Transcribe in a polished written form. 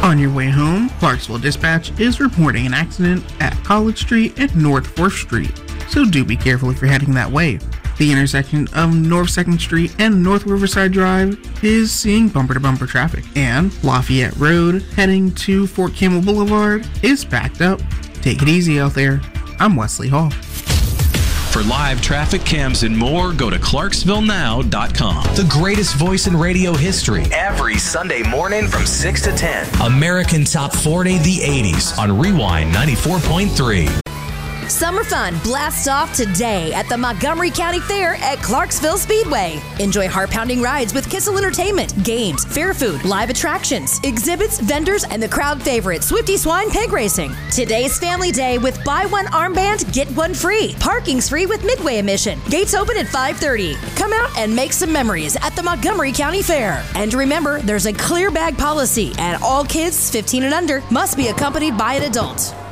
On your way home, Clarksville Dispatch is reporting an accident at College Street and North 4th Street, so do be careful if you're heading that way. The intersection of North 2nd Street and North Riverside Drive is seeing bumper-to-bumper traffic, and Lafayette Road heading to Fort Campbell Boulevard is backed up. Take it easy out there. I'm Wesley Hall. For live traffic cams and more, go to ClarksvilleNow.com. The greatest voice in radio history. Every Sunday morning from 6 to 10. American Top 40, the 80s on Rewind 94.3. Summer fun blasts off today at the Montgomery County Fair at Clarksville Speedway. Enjoy heart-pounding rides with Kissel Entertainment, games, fair food, live attractions, exhibits, vendors, and the crowd favorite Swifty Swine Pig Racing. Today's family day with buy one armband, get one free. Parking's free with midway admission. Gates open at 5:30. Come out and make some memories at the Montgomery County Fair. And remember, there's a clear bag policy, and all kids 15 and under must be accompanied by an adult.